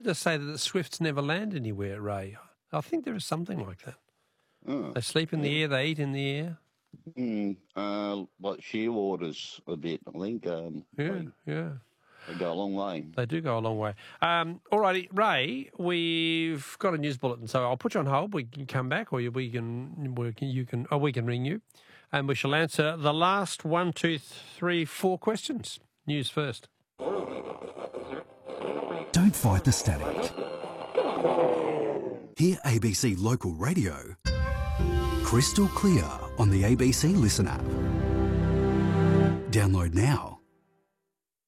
to say that the swifts never land anywhere, Ray. I think there is something like that. Oh, They sleep in the air, they eat in the air. Like shearwaters a bit, I think. Yeah. They go a long way. They do go a long way. All righty, Ray, we've got a news bulletin, so I'll put you on hold. We can come back, or we can ring you, and we shall answer the last 1, 2, 3, 4 questions. News first. Don't fight the static. Hear ABC Local Radio crystal clear on the ABC Listen app. Download now.